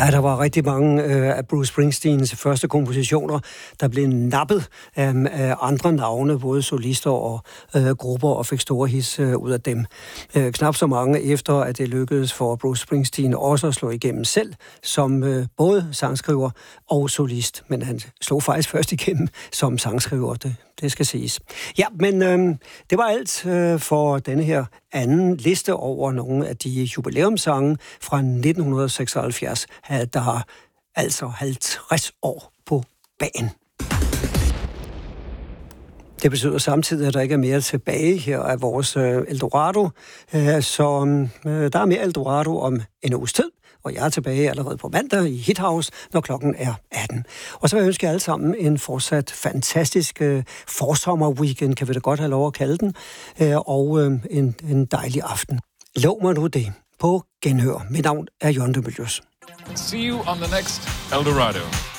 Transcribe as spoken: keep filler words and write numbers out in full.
Ja, der var rigtig mange øh, af Bruce Springsteens første kompositioner, der blev nappet øh, af andre navne, både solister og øh, grupper, og fik store hits øh, ud af dem. Øh, knap så mange efter, at det lykkedes for Bruce Springsteen også at slå igennem selv, som øh, både sangskriver og solist. Men han slog faktisk først igennem som sangskriver, det, det skal siges. Ja, men øh, det var alt øh, for denne her anden liste over nogle af de jubilæumssange fra nitten seksoghalvfjerds, der har altså halvtreds år på bagen. Det betyder samtidig, at der ikke er mere tilbage her af vores øh, Eldorado. Øh, så øh, der er mere Eldorado om en uges tid, og jeg er tilbage allerede på mandag i Hithouse, når klokken er atten. Og så vil jeg ønske jer alle sammen en fortsat fantastisk øh, forsommer-weekend, kan vi da godt have lov at kalde den, øh, og øh, en, en dejlig aften. Lov mig nu det på genhør. Mit navn er Jon de Mylius. See you on the next Eldorado.